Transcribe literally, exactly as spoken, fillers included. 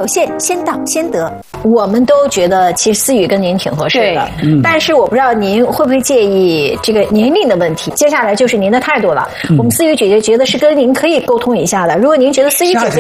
有限，先到先得。我们都觉得其实思雨跟您挺合适的，嗯、但是我不知道您会不会介意这个年龄的问题。接下来就是您的态度了。嗯、我们思雨姐姐觉得是跟您可以沟通一下的。如果您觉得思雨姐姐